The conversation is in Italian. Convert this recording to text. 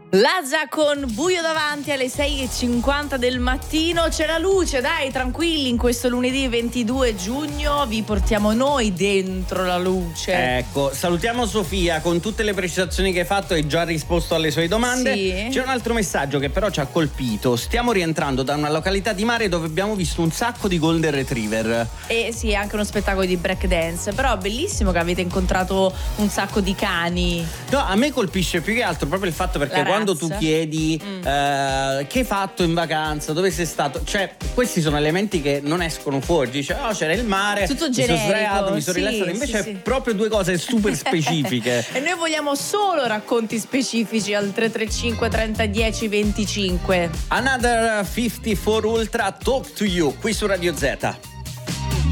Lazza con Buio davanti alle 6:50 del mattino. C'è la luce, dai, tranquilli, in questo lunedì 22 giugno vi portiamo noi dentro la luce. Ecco, salutiamo Sofia, con tutte le precisazioni che hai fatto hai già risposto alle sue domande. Sì. C'è un altro messaggio che però ci ha colpito. Stiamo rientrando da una località di mare dove abbiamo visto un sacco di golden retriever. E sì, anche uno spettacolo di breakdance. Però bellissimo che avete incontrato un sacco di cani. No, a me colpisce più che altro proprio il fatto perché quando tu chiedi che hai fatto in vacanza, dove sei stato, cioè questi sono elementi che non escono fuori. Dice c'era il mare, tutto mi sono generico, sdraiato, mi sono sì, rilassato. Invece sì. è proprio due cose super specifiche. E noi vogliamo solo racconti specifici al 335 30 10 25. Another 54 Ultra Talk to You qui su Radio Z.